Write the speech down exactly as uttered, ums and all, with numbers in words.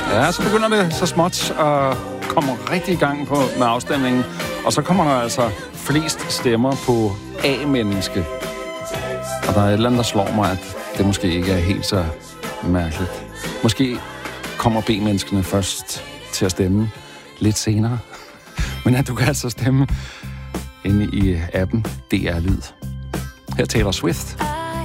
Ja, så begynder det så småt at komme rigtig i gang på, med afstemningen. Og så kommer der altså flest stemmer på A-menneske. Og der er et eller andet, der slår mig, at det måske ikke er helt så mærkeligt. Måske kommer B-menneskene først til at stemme lidt senere. Men at du kan altså stemme inde i appen D R Lyd. Her Taylor Swift.